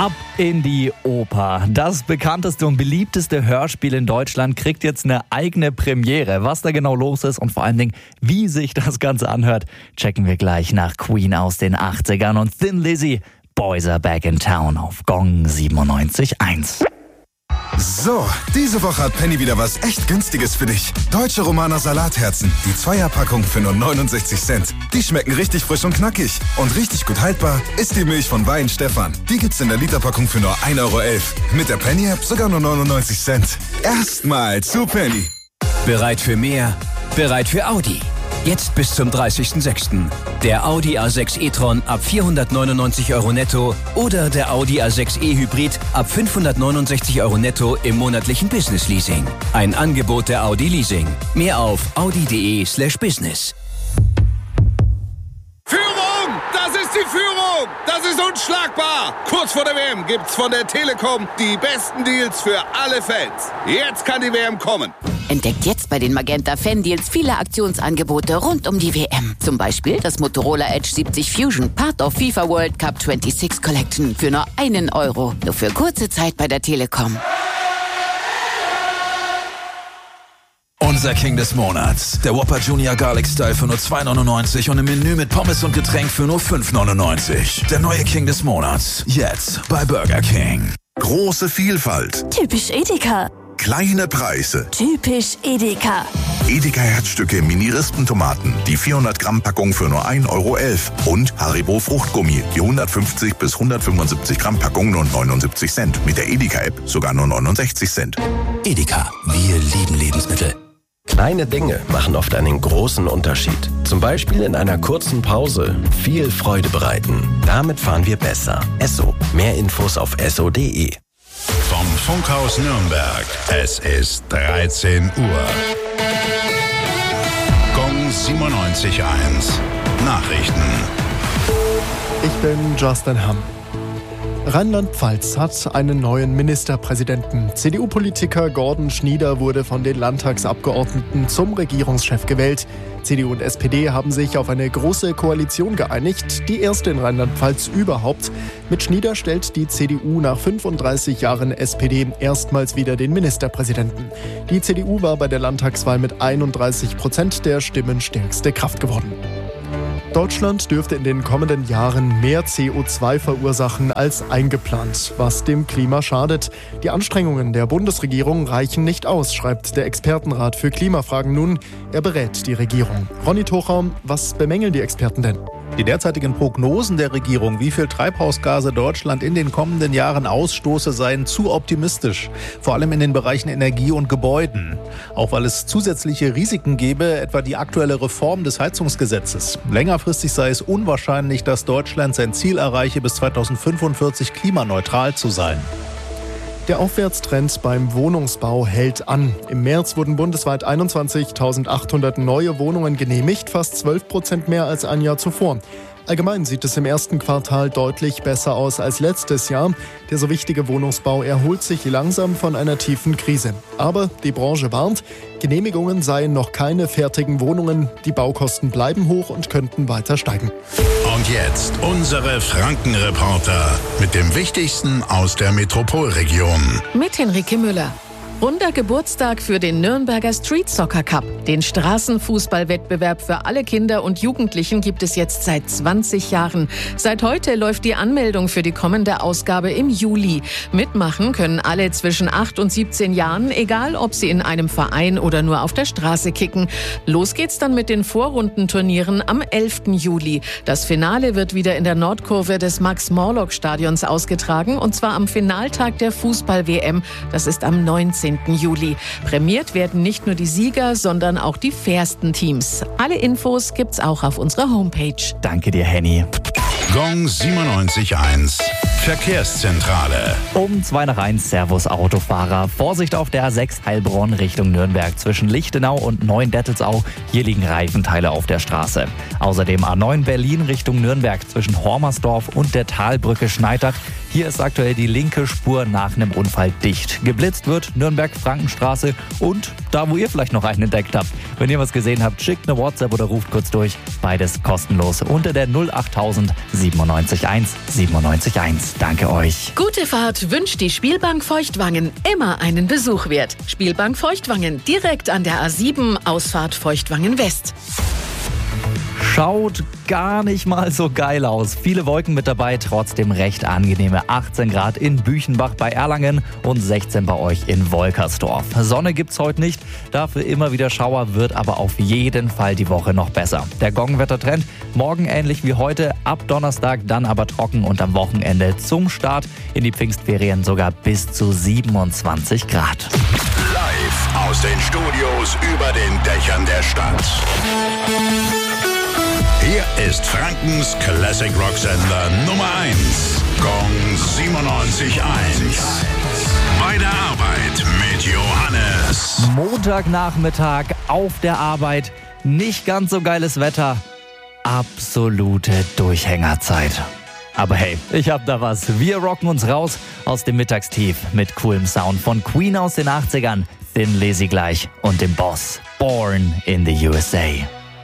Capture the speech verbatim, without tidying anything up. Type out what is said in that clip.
Ab in die Oper. Das bekannteste und beliebteste Hörspiel in Deutschland kriegt jetzt eine eigene Premiere. Was da genau los ist und vor allen Dingen, wie sich das Ganze anhört, checken wir gleich nach Queen aus den achtzigern und Thin Lizzy. Boys are back in town auf Gong siebenundneunzig Komma eins. So, diese Woche hat Penny wieder was echt Günstiges für dich. Deutsche Romaner Salatherzen, die Zweierpackung für nur neunundsechzig Cent. Die schmecken richtig frisch und knackig. Und richtig gut haltbar ist die Milch von Wein Stefan. Die gibt's in der Literpackung für nur ein Euro elf. Mit der Penny-App sogar nur neunundneunzig Cent. Erstmal zu Penny. Bereit für mehr? Bereit für Audi. Jetzt bis zum dreißigsten sechsten Der Audi A sechs e-tron ab vierhundertneunundneunzig Euro netto oder der Audi A sechs e-Hybrid ab fünfhundertneunundsechzig Euro netto im monatlichen Business-Leasing. Ein Angebot der Audi Leasing. Mehr auf audi.de slash business. Führung! Das ist die Führung! Das ist unschlagbar! Kurz vor der W M gibt's von der Telekom die besten Deals für alle Fans. Jetzt kann die W M kommen. Entdeckt jetzt bei den Magenta Fan-Deals viele Aktionsangebote rund um die W M. Zum Beispiel das Motorola Edge siebzig Fusion, Part of FIFA World Cup sechsundzwanzig Collection für nur einen Euro. Nur für kurze Zeit bei der Telekom. Unser King des Monats. Der Whopper Junior Garlic Style für nur zwei neunundneunzig und im Menü mit Pommes und Getränk für nur fünf neunundneunzig. Der neue King des Monats. Jetzt bei Burger King. Große Vielfalt. Typisch Edeka. Kleine Preise. Typisch Edeka. Edeka Herzstücke Mini-Rispentomaten, die vierhundert Gramm Packung für nur ein Euro elf. Und Haribo Fruchtgummi, die hundertfünfzig bis hundertfünfundsiebzig Gramm Packung nur neunundsiebzig Cent. Mit der Edeka-App sogar nur neunundsechzig Cent. Edeka, wir lieben Lebensmittel. Kleine Dinge machen oft einen großen Unterschied. Zum Beispiel in einer kurzen Pause viel Freude bereiten. Damit fahren wir besser. Esso. Mehr Infos auf esso punkt de. Vom Funkhaus Nürnberg. Es ist dreizehn Uhr. Gong siebenundneunzig Komma eins. Nachrichten. Ich bin Justin Hamm. Rheinland-Pfalz hat einen neuen Ministerpräsidenten. C D U-Politiker Gordon Schnieder wurde von den Landtagsabgeordneten zum Regierungschef gewählt. C D U und S P D haben sich auf eine große Koalition geeinigt, die erste in Rheinland-Pfalz überhaupt. Mit Schnieder stellt die C D U nach fünfunddreißig Jahren S P D erstmals wieder den Ministerpräsidenten. Die C D U war bei der Landtagswahl mit einunddreißig Prozent der Stimmen stärkste Kraft geworden. Deutschland dürfte in den kommenden Jahren mehr C O zwei verursachen als eingeplant, was dem Klima schadet. Die Anstrengungen der Bundesregierung reichen nicht aus, schreibt der Expertenrat für Klimafragen nun. Er berät die Regierung. Ronny Tochraum, was bemängeln die Experten denn? Die derzeitigen Prognosen der Regierung, wie viel Treibhausgase Deutschland in den kommenden Jahren ausstoße, seien zu optimistisch. Vor allem in den Bereichen Energie und Gebäuden. Auch weil es zusätzliche Risiken gäbe, etwa die aktuelle Reform des Heizungsgesetzes. Längerfristig sei es unwahrscheinlich, dass Deutschland sein Ziel erreiche, bis zweitausendfünfundvierzig klimaneutral zu sein. Der Aufwärtstrend beim Wohnungsbau hält an. Im März wurden bundesweit einundzwanzigtausendachthundert neue Wohnungen genehmigt, fast zwölf Prozent mehr als ein Jahr zuvor. Allgemein sieht es im ersten Quartal deutlich besser aus als letztes Jahr. Der so wichtige Wohnungsbau erholt sich langsam von einer tiefen Krise. Aber die Branche warnt, Genehmigungen seien noch keine fertigen Wohnungen. Die Baukosten bleiben hoch und könnten weiter steigen. Und jetzt unsere Frankenreporter mit dem Wichtigsten aus der Metropolregion. Mit Henrike Müller. Runder Geburtstag für den Nürnberger Street Soccer Cup. Den Straßenfußballwettbewerb für alle Kinder und Jugendlichen gibt es jetzt seit zwanzig Jahren. Seit heute läuft die Anmeldung für die kommende Ausgabe im Juli. Mitmachen können alle zwischen acht und siebzehn Jahren, egal ob sie in einem Verein oder nur auf der Straße kicken. Los geht's dann mit den Vorrundenturnieren am elften Juli. Das Finale wird wieder in der Nordkurve des Max-Morlock-Stadions ausgetragen, und zwar am Finaltag der Fußball-W M. Das ist am neunzehnten Juli. Prämiert werden nicht nur die Sieger, sondern auch die fairsten Teams. Alle Infos gibt's auch auf unserer Homepage. Danke dir, Henny. Gong siebenundneunzig Komma eins. Verkehrszentrale. Um zwei nach eins, Servus Autofahrer. Vorsicht auf der A sechs Heilbronn Richtung Nürnberg zwischen Lichtenau und Neuendettelsau. Hier liegen Reifenteile auf der Straße. Außerdem A neun Berlin Richtung Nürnberg zwischen Hormersdorf und der Talbrücke Schneidach. Hier ist aktuell die linke Spur nach einem Unfall dicht. Geblitzt wird Nürnberg-Frankenstraße und da, wo ihr vielleicht noch einen entdeckt habt. Wenn ihr was gesehen habt, schickt eine WhatsApp oder ruft kurz durch. Beides kostenlos unter der null acht tausend siebenundneunzig eins siebenundneunzig eins. Danke euch. Gute Fahrt wünscht die Spielbank Feuchtwangen. Immer einen Besuch wert. Spielbank Feuchtwangen, direkt an der A sieben, Ausfahrt Feuchtwangen West. Schaut gar nicht mal so geil aus. Viele Wolken mit dabei, trotzdem recht angenehme achtzehn Grad in Büchenbach bei Erlangen und sechzehn bei euch in Wolkersdorf. Sonne gibt's heute nicht, dafür immer wieder Schauer, wird aber auf jeden Fall die Woche noch besser. Der Gongwettertrend morgen ähnlich wie heute, ab Donnerstag dann aber trocken und am Wochenende zum Start in die Pfingstferien sogar bis zu siebenundzwanzig Grad. Live aus den Studios über den Dächern der Stadt. Hier ist Frankens Classic Rock Sender Nummer eins. Gong siebenundneunzig eins. Bei der Arbeit mit Johannes. Montagnachmittag auf der Arbeit. Nicht ganz so geiles Wetter. Absolute Durchhängerzeit. Aber hey, ich hab da was. Wir rocken uns raus aus dem Mittagstief mit coolem Sound von Queen aus den achtzigern. Thin Lizzy gleich und dem Boss. Born in the U S A.